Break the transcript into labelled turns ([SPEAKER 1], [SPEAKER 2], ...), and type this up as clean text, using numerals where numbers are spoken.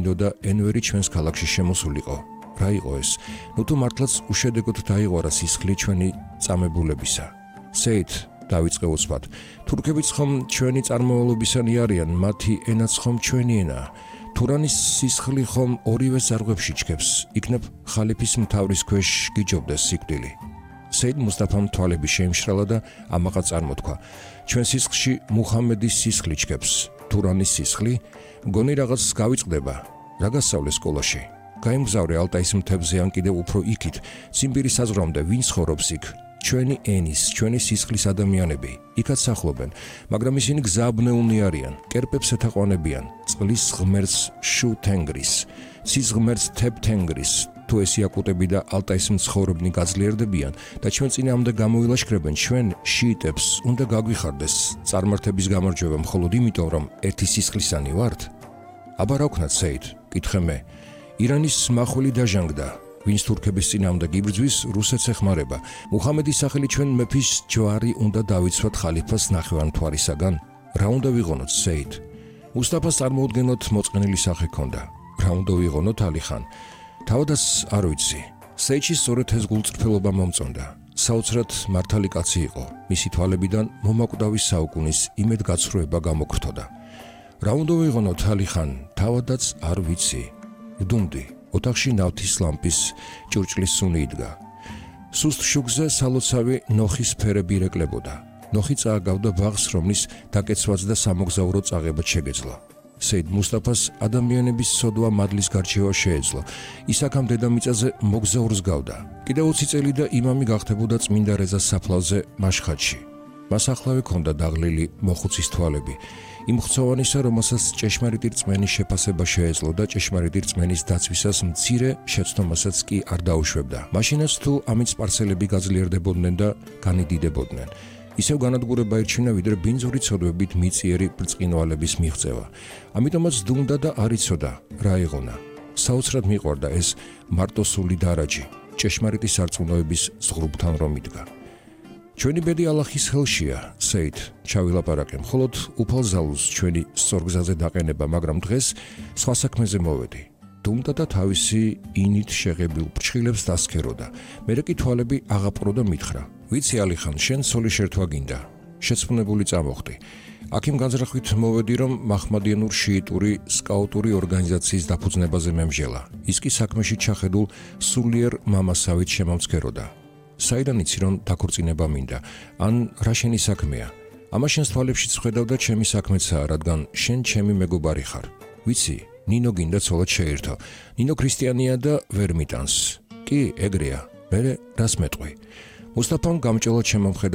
[SPEAKER 1] მინდოდა ენვერი ჩვენს ქალაქში შემოსულიყო. რა იყო ეს? ნუ თუ მართლაც უშედეგოდ დაიღარა სისხლი ჩვენი წამებულებისა. სეით დავიწყე უცბად. თურქებიც ხომ ჩვენი წარმოშობისანი არიან, მათი ენაც ხომ ჩვენი ენაა. თურანის სისხლი ხომ ორივე ზარღვებში ჩქებს, იქნებ ხალიფის მთავრის ქვეშ გიჯობდეს სიკვდილი. სეიდ მუსტაფამ თვალები შეიმშრალა და ამაყა წარმოთქვა. ჩვენ სისხლში მუჰამედის სისხლი ჩქებს, თურანის სისხლი, მგონი რაღაც გავიწყდება. რა გასავლე სკოლაში? გაიმგზავრე ალტაის მთებზე ან კიდევ უფრო იქით, ციმბირის საზღვრამდე, ვინ ცხოვრობს იქ? ჩვენი ენის, ჩვენი სისხლის ადამიანები, იქაც სახლობენ, მაგრამ ისინი გზაბნეულნი არიან, კერპებს ეთაყვანებიან, წყლის ღმერთს შუ თენგრის, ცის ღმერთს თებ თენგრის, თუ ეს იაკუტები და ალტაის მცხოვრებნი გაძლიერდებიან და ჩვენ წინააღმდეგ გამოილაშქრებენ, ჩვენ შიიტებს უნდა გაგვიხარდეს წარმართების გამარჯვება მხოლოდ იმიტომ, რომ ერთი სისხლისანი ვართ? აბა რა ვქნათ სეიდ? კითხე მე. ირანის მახვილი დაჟანგდა, ვინც თურქების წინააღმდეგ იბრძვის, რუსეთს ეხმარება. მუჰამედის სახელი ჩვენ მეფის ჯვარი უნდა დავიცვათ ხალიფას ნახევარმთვარისაგან. რა უნდა ვიღონოთ სეიდ? მუსტაფას წარმოუდგენლად მოწყენილი სახე ჰქონდა. რა უნდა ვიღონოთ ალი-ხან? თავადაც არ ვიცი. სეიდში სწორედ ეს გულწრფელობა მომწონდა. საოცრად მართალი კაცი იყო. მისი თვალებიდან მომაკვდავი საუკუნის იმედგაცრუება გამოგრთოდა. რა უნდა ვიღონოთ ალი-ხან? თავადაც არ ვიცი. ვდუმდი. ოთახში ნავთის ლამპის ჭურჭლის სუნი იდგა. სუსტ შუქზე სალოცავი ნოხის ფერები ირეკლებოდა. ნოხი წააგავდა ბაღს, რომლის დაკეცვაც და სამოგზაურო წაღებად შეგეძლო. სეიდ მუსტაფას ადამიანების სოდვა მადლის გარჩევა შეეძლო. ის აქამ დედამიწაზე მოგზაურს გავდა. კიდევ 20 წელი და იმამი გახდებოდა წმინდა რეზას საფლავზე მაშხატში. მას ახლავე ჰქონდა დაღლილი მოხუცის თვალები. იმ ხცოვანისა, რომელსაც ჭეშმარიტი რწმენის შეფასება შეეძლო და ჭეშმარიტი რწმენის დაცვისას მცირე შეცდომასაც კი არ დაუშვებდა. მაშინაც თუ ამით სპარსელები გაძლიერდებოდნენ და განიდიდებოდნენ. ისევ განადგურება ირჩინა, ვიდრე ბინძური ცოდვებით მიწიერი ბრწყინვალების მიღწევა. ამიტომაც დუმდა და არ იცოდა რა იღონა. საოცრად მიყვარდა ეს მარტოსული დარაჯი, ჭეშმარიტი სარწმუნოების ზღრუბთან რომ იდგა. ჩვენი ბედი ალლაჰის ხელშია, სეიდ, ჩავილაპარაკე, მხოლოდ უფალ ზალუს ჩვენი სწორგზაზე დაყენება, მაგრამ დღეს სხვა საქმეზე მოვედი. დუმდა და თავისი ინით შეღებილ ფრჩხილებს დასქეროდა. მერე კი თვალები აღაპრო და მითხრა: ვიცი ალი-ხან, შენ ცოლი შერთვა გინდა. შეცმუნებული წამოხდი. აქიმ განზრახვით მოვედი, რომ მაჰმადიანურ შიიტური სკაუტური ორგანიზაციის დაფუძნებაზე მემჟელა. ის კი საქმეში ჩახედულ სულიერ მამასავით შემომცქეროდა. საიდან იცი, რომ დაქორწინება მინდა? ან რა შენი საქმეა? ამას შენს თვალებში წხედავ და ჩემი საქმეცაა, რადგან შენ ჩემი მეგობარი ხარ. ვიცი, ნინო გინდა ცოლად შეერთო. ნინო ქრისტიანია და ვერ მიტანს. კი, ეგრეა. მერე რას მეტყვი? მუსტაფამ გამჭოლად შემომხედა